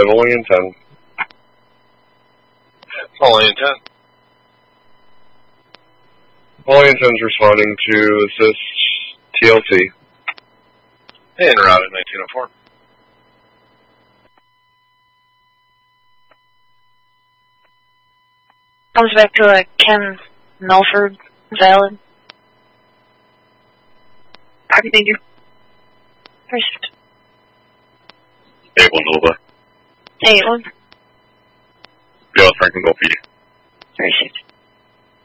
only in 10. Only in 10. Only in 10's responding to assist TLC. En route at 1904. Comes back to a Ken Melford, valid. Copy, thank you. First. Able Nova. 81. Bill Franklin, go for you. 36.